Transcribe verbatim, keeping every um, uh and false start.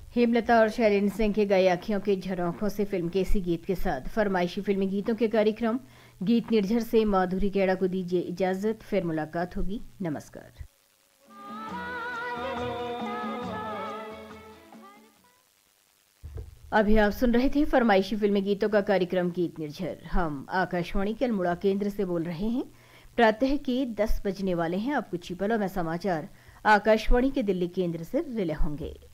हेमलता और शैलेंद्र सिंह के गाए आँखियों के झरोखों से फिल्म के इसी गीत के साथ फरमाइशी फिल्मी गीतों के कार्यक्रम गीत निर्झर से माधुरी केड़ा को दीजिए इजाजत। फिर मुलाकात होगी। नमस्कार। अभी आप सुन रहे थे फरमाइशी फिल्मी गीतों का कार्यक्रम गीत निर्झर। हम आकाशवाणी के अल्मोड़ा केंद्र से बोल रहे हैं। प्रातः के दस बजने वाले हैं। अब कुछ ही पलों में समाचार आकाशवाणी के दिल्ली केंद्र से रिले होंगे।